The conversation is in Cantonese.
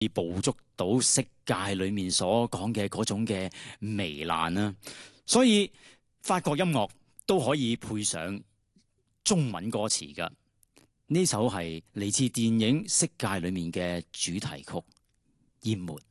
捕捉到色戒裏面所講嘅嗰種嘅糜爛啦。所以法國音樂都可以配上中文歌詞㗎。呢首係嚟自電影《色戒》裏面嘅主題曲《淹沒》。